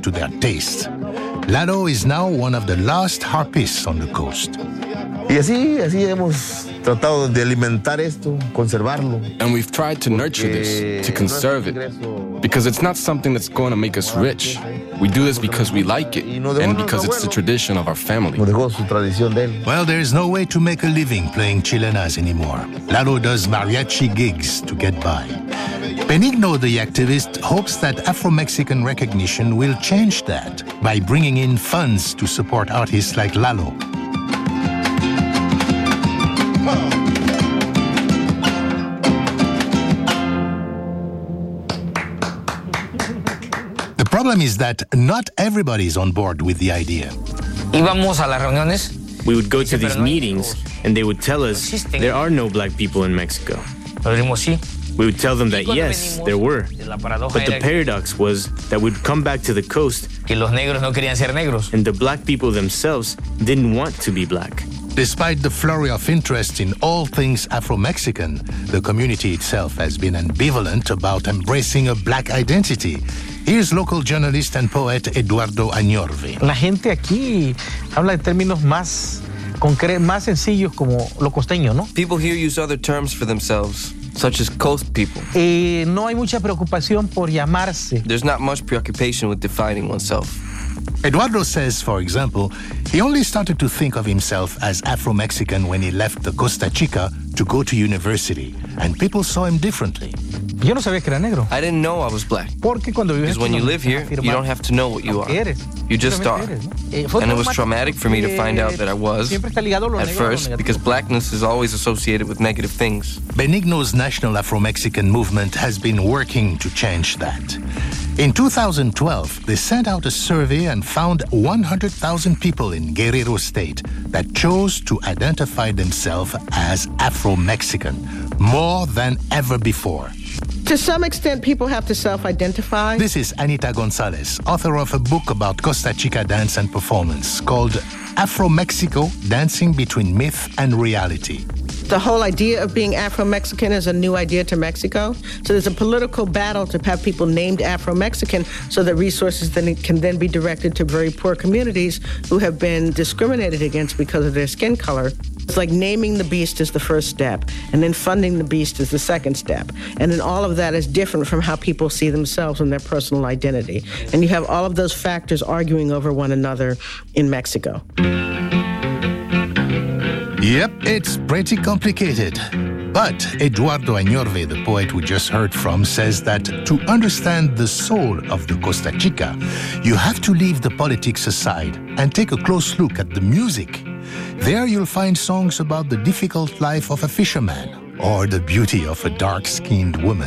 to their taste. Lalo is now one of the last harpists on the coast. Y así hemos tratado de alimentar esto, conservarlo. And we've tried to nurture this, to conserve it, because it's not something that's going to make us rich. We do this because we like it, and because it's the tradition of our family. Well, there's no way to make a living playing chilenas anymore. Lalo does mariachi gigs to get by. Benigno, the activist, hopes that Afro-Mexican recognition will change that by bringing in funds to support artists like Lalo. The problem is that not everybody is on board with the idea. Íbamos a las reuniones. We would go to these meetings, and they would tell us there are no black people in Mexico. We would tell them that yes, there were. But the paradox was that we'd come back to the coast, Que los negros no querían ser negros. and the black people themselves didn't want to be black. Despite the flurry of interest in all things Afro-Mexican, the community itself has been ambivalent about embracing a black identity. Here's local journalist and poet Eduardo Añorve. La gente aquí habla de términos más sencillos como lo costeño, ¿no? People here use other terms for themselves, such as coast people. No hay mucha preocupación por llamarse. There's not much preoccupation with defining oneself. Eduardo says, for example, he only started to think of himself as Afro-Mexican when he left the Costa Chica to go to university, and people saw him differently. Yo no sabía que era negro. I didn't know I was black. Porque cuando vives Because when you live here, you don't have to know what you are. You just are. And it was traumatic for me to find out that I was, at first, because blackness is always associated with negative things. Benigno's National Afro-Mexican movement has been working to change that. In 2012, they sent out a survey and found 100,000 people in Guerrero State that chose to identify themselves as Afro-Mexican, more than ever before. To some extent, people have to self-identify. This is Anita Gonzalez, author of a book about Costa Chica dance and performance called Afro-Mexico, Dancing Between Myth and Reality. The whole idea of being Afro-Mexican is a new idea to Mexico. So there's a political battle to have people named Afro-Mexican so that resources can then be directed to very poor communities who have been discriminated against because of their skin color. It's like naming the beast is the first step, and then funding the beast is the second step. And then all of that is different from how people see themselves and their personal identity. And you have all of those factors arguing over one another in Mexico. Yep, it's pretty complicated. But Eduardo Añorve, the poet we just heard from, says that to understand the soul of the Costa Chica, you have to leave the politics aside and take a close look at the music. There you'll find songs about the difficult life of a fisherman or the beauty of a dark-skinned woman.